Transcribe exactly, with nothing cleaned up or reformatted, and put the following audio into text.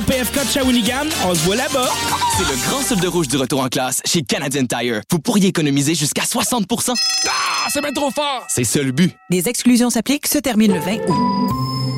P F K de Shawinigan. On se voit là-bas. C'est le grand solde rouge du retour en classe chez Canadian Tire. Vous pourriez économiser jusqu'à soixante pour cent. Ah, c'est bien trop fort! C'est ça le but. Les exclusions s'appliquent, se terminent le vingt août.